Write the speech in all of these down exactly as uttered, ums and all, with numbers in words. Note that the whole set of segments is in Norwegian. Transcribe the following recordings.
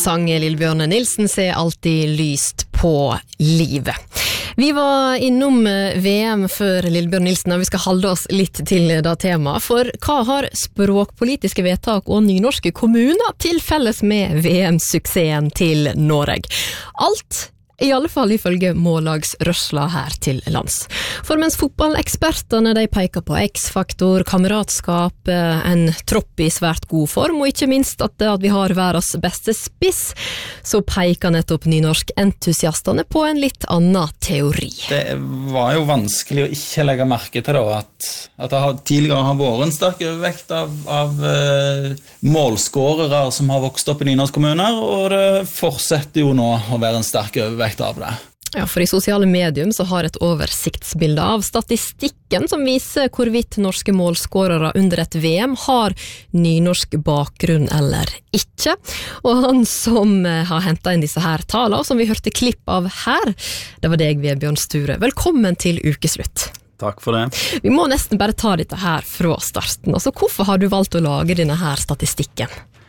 sang Lillebjørn Nilsen ser alltid lyst på livet. Vi var innom V M før Lillebjørn Nilsen, og vi skal holde oss litt til det temaet. For hva har språkpolitiske vedtak og nynorske kommuner til felles med V M-suksessen til Norge? Alt I alle fall ifølge mållagsrørsla her til lands. For mens fotballekspertene de peker på X-faktor, kameratskap, en tropp I svært god form, og ikke minst at, at vi har verdens beste spiss, så peker nettopp nynorsk-entusiastene på en litt annen teori. Det var jo vanskelig å ikke legge merke til da, at, at det har, tidligere har vært en sterk overvekt av, av uh, målskårere som har vokst opp I nynorsk kommuner, og det fortsetter jo nå å være en sterk overvekt av det. Ja, for I sosiale medium så har et oversiktsbilde av statistikken som viser hvorvidt norske målskårere under et V M har nynorsk bakgrunn eller ikke. Og han som har hentet inn disse her talene, som vi hørte klipp av her, det var deg, Vebjørn Sture. Velkommen til ukeslutt. Takk for det. Vi må nesten bare ta dette her fra starten. Altså, hvorfor har du valgt å lage denne her statistikken?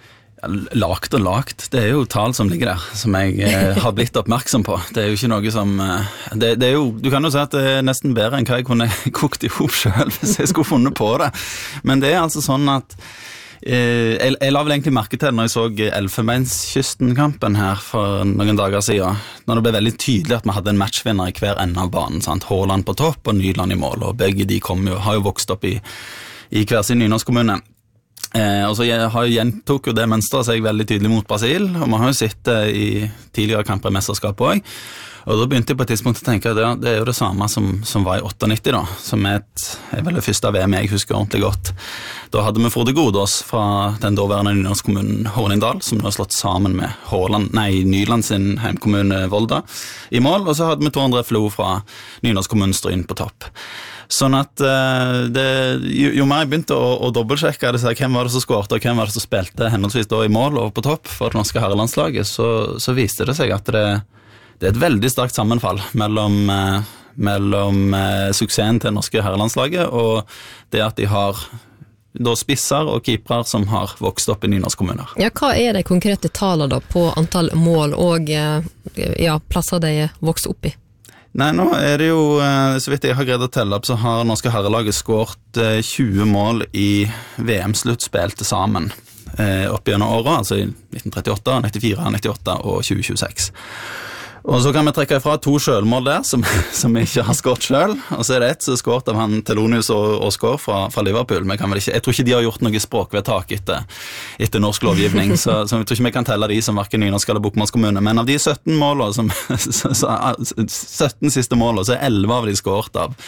Lagt og lagt, det er jo tall som ligger der, som jeg eh, har blitt oppmerksom på. Det er jo ikke noe som... Eh, det, det er jo, du kan jo si at det er nesten bedre enn hva jeg kunne kokt ihop selv, hvis jeg skulle funnet på det. Men det er altså sånn at... Eh, jeg, jeg la vel egentlig merke til når jeg så Elfenbenskysten-kampen her for noen dager siden, når det ble veldig tydelig at vi hadde en matchvinner I hver ende av banen, sant? Haaland på topp og Nyland I mål, og begge de kom jo, har jo vokst opp I, I hver sin nynorsk kommune. Eh, og så jeg har gjentok jo det mønstret seg veldig tydelig mot Brasil, og man har jo sett det I tidligere kamper I mesterskapet også. Og da begynte jeg på et tidspunkt å tenke at det, det er jo det samme som, som var I nittiåtte da, som er et, er vel det første V M jeg husker ordentlig godt. Da hadde vi Frode Godås fra den daværende nynorsk kommunen Hornindal, som nå har slått sammen med Håland, nei, Nyland sin heimkommune Volda I mål, og så hadde vi Tor André Flo fra nynorsk kommunen Stryn på topp. Sånn at uh, det, jo, jo mer jeg begynte å, å dobbeltsjekke det, så hvem var det som skårte og hvem var det som spilte henholdsvis da I mål og på topp for det norske herrelandslaget, så, så viste det seg at det, det er et veldig sterkt sammenfall mellom, uh, mellom uh, suksessen til det norske herrelandslaget og det at de har da spisser og keepere som har vokst opp I nynorsk kommuner. Ja, hva er de konkrete talene da på antall mål og ja, plasser de vokser opp I? Nei, nå er det jo, så vidt jeg har greid å telle opp, så har norske herrelaget skåret tjue mål I V M-sluttspill til sammen opp gjennom året, altså I nitten trettiåtte, nittifire, nittiåtte og tjue tjueseks. Og så kan vi trekke ifra to selvmål der, som, som vi ikke har skåret selv, og så er det et som er skåret av han Telonius og Oscar fra, fra Liverpool. Men kan vel ikke, jeg tror ikke de har gjort noe språkvedtak etter, etter norsk lovgivning, så, så jeg tror ikke vi kan telle de som hverken nynorsk eller bokmålskommune. Men av de sytten målene, som, så, så, sytten siste målene, så er elleve av de skåret av,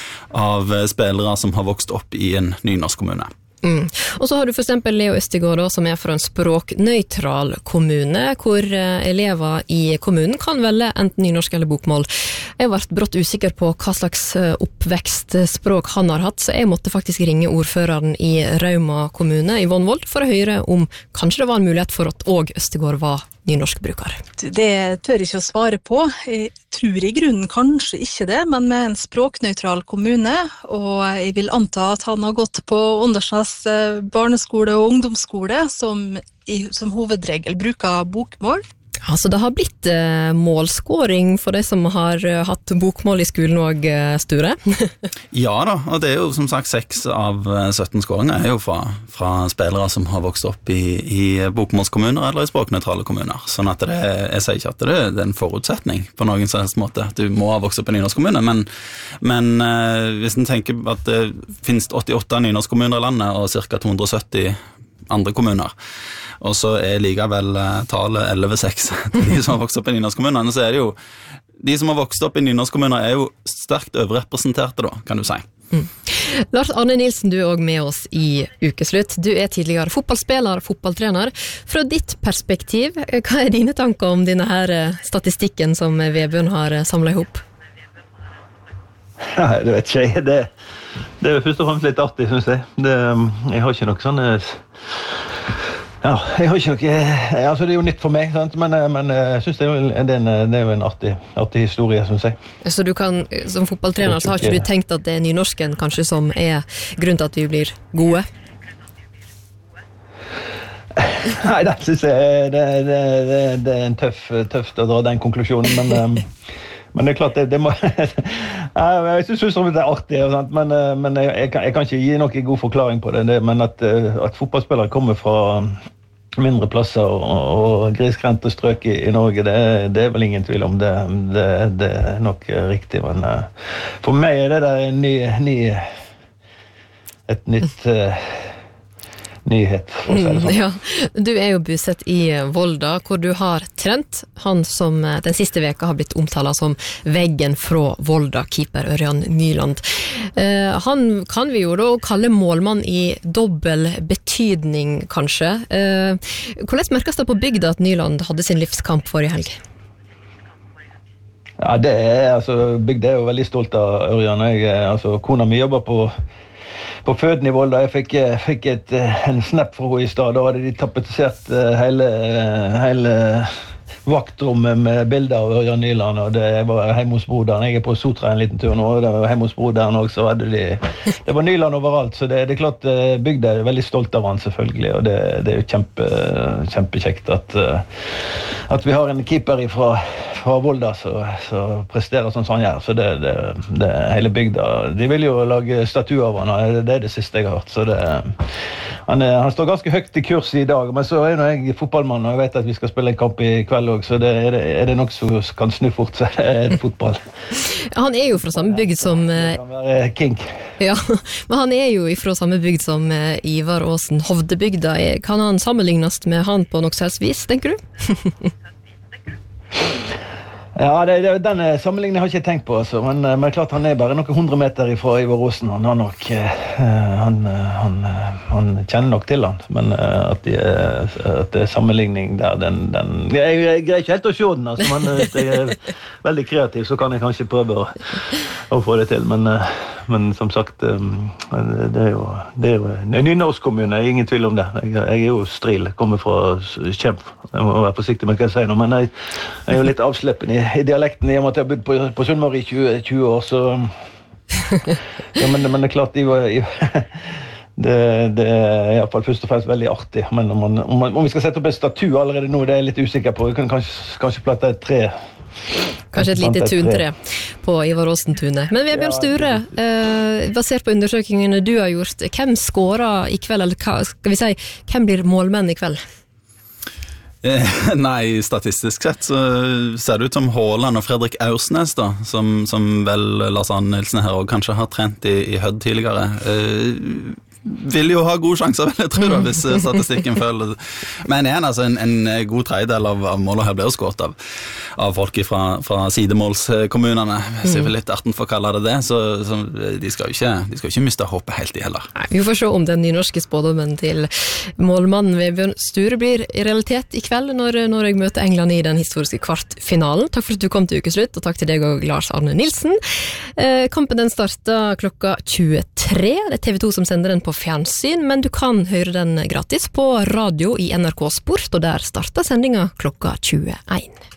av spillere som har vokst opp I en nynorsk kommune. Mm. Og så har du for eksempel Leo Østegård da, som er fra en språknøytral kommune, hvor elever I kommunen kan velge enten nynorsk eller bokmål. Jeg har vært brått usikker på hva slags oppvekstspråk han har hatt, så jeg måtte faktisk ringe ordføreren I Rauma kommune I Vonvold for å høre om kanskje det var en mulighet for at også Østegård var nynorskbruker. Det tør jeg ikke å svare på. Jeg tror I grunnen kanskje ikke det, men med en språknøytral kommune, og jeg vil anta at han har gått på Åndalsnes barneskole og ungdomsskole, som, som hovedregel bruker bokmål. Altså, det har blitt eh, målskåring for de som har eh, hatt bokmål I skolen og eh, Sture. Ja da, og det er jo som sagt seks av sytten skåringer er jo fra, fra spillere som har vokst opp I, I bokmålskommuner eller I språknøytrale kommuner. Sånn at det, jeg sier ikke at det er en forutsetning på noen sånn måte at du må ha vokst opp I nynorsk kommune, men, men eh, hvis en tenker at det finnes åttiåtte nynorsk kommuner I landet og cirka to hundre og sytti andre kommuner, og så er likevel tallet elleve seks til de som har vokst opp I nynorskkommunene, så er det jo, de som har vokst opp I nynorskkommuner er jo sterkt overrepresenterte da, kan du si. Mm. Lars Arne Nilsen, du er også med oss I ukeslutt. Du er tidligere fotballspiller, fotballtrener. Fra ditt perspektiv, hva er dine tanker om denne her statistikken som Vebjørn har samlet ihop? Nei, det vet ikke jeg. Det, det er jo først og fremst litt artig, synes jeg. Det, jeg har ikke noe sånn... Ja, jeg har ikke noe... Altså, det er jo nytt for meg, sant? Men, men jeg synes det er jo en, det er jo en artig, artig historie, synes jeg. Så du kan, som fotballtrener, så har ikke du tenkt at det er nynorsken kanskje som er grunnen til at vi blir gode? Nei, det synes jeg det, det, det, det er en tøff, tøft å dra den konklusjonen, men, um, men det er klart, det, det må... jeg synes det er artig, sant? Men, men jeg, jeg, kan, jeg kan ikke gi noen god forklaring på det, det men at, at fotballspillere kommer fra mindre plasser og, og grisgrendte strøk i, i Norge, det, det er vel ingen tvil om det. Det, det er nok riktig, men for meg er det der en ny... ny et nytt uh, nyhet, for å si det sånn. Mm, ja. Du er jo bosatt i Volda, hvor du har trent han som den siste veka har blitt omtalt som veggen fra Volda, keeper Ørjan Nyland. Uh, han kan vi jo da kalle målmann i dobbel betydning, kanskje. Uh, hvordan merkes det på bygda at Nyland hadde sin livskamp forrige helg? Ja, det er, altså, bygda er jo veldig stolt av Ørjan. Jeg, altså, kona mi jobber på på føden i Volda. Jeg fikk, fikk et, en snap fra henne i stad. Da hadde de tapetisert hele, hele vaktrommet med bilder av Ørjan Nyland, og det var hjemme hos broderen. Jeg er på Sotra en liten tur nå, og det var hjemme hos broderen også, så hadde de... Det var Nyland overalt, så det, det er klart bygda er veldig stolt av han selvfølgelig, og det, det er jo kjempe, kjempekjekt at, at vi har en keeper fra, fra Volda som presterer sånn som han gjør, så det, det, det hele bygda. De vil jo lage statue av han, det er det siste jeg har hørt, så det... Han, er, han står ganske høyt i kurs i dag, men så er jeg fotballmann, og jeg vet at vi skal spille en kamp i kveld også, så det, er, det, er det noe som kan snu fort, så er det fotball. Han er jo fra samme bygd som... Det kan være king. Ja, men han er jo fra samme bygd som Ivar Aasen, Hovdebygda. Kan han sammenlignes med han på noe selvs vis, tenker du? Ja, det, det, den sammenligningen har jeg ikke tenkt på, altså. men, men klart han er bare noen hundre meter fra Ivar Aasen. Han, har nok, uh, han, han, han kjenner nok til han, men uh, at, de, at det er sammenligning der, den, den jeg, jeg greier ikke helt å se den, altså, men hvis jeg er veldig kreativ, så kan jeg kanskje prøve å, å få det til, men, uh, men som sagt, um, det er jo, det er jo en ny norsk kommune, jeg er ingen tvil om det. Jeg, jeg er jo stril, kommer fra Kjemp, jeg må være forsiktig med hva jeg sier nå, men jeg, jeg er jo litt avsleppen i i dialekten, i og med at jeg har bodd på, på Sunnmøre i tjue, tjue år, så... ja, men, men det er klart, de var, det, det er i hvert fall først og fremst veldig artig, men om, man, om, man, om vi skal sette opp en statue allerede nå, det er jeg litt usikker på. Vi kan kanskje, kanskje platte et tre. Kanskje et lite tuntre på Ivar Aasen-tunet. Men Vebjørn Sture, eh, basert på undersøkingene du har gjort, hvem skårer i kveld, eller hva, skal vi si, hvem blir målmenn i kveld? Nei, statistisk sett så ser det ut som Haaland og Fredrik Aursnes da, som, som vel Lars Arne Nilsen her og kanskje har trent i, i Hødd tidligere. Eh, vil jo ha gode sjanser, vel jeg tror da, hvis statistikken følger. Men igjen, altså, en, en god tredjedel av, av målet her blir jo skåret av, av folk fra, fra sidemålskommunene, hvis jeg vil litt arten for å kalle det det, så, så de skal jo ikke, de skal jo ikke miste håpet helt i heller. Nei, vi får se om den nynorske spådommen til målmannen Vebjørn Sture blir i realitet i kveld, når, når jeg møter England i den historiske kvartfinalen. Takk for at du kom til ukeslutt, og takk til deg og Lars Arne Nilsen. Eh, kampen den starter klokka tjuetre, det er T V to som sender den på fjernsyn, men du kan høre den gratis på radio i N R K Sport, og der starter sendinga klokka tjueén.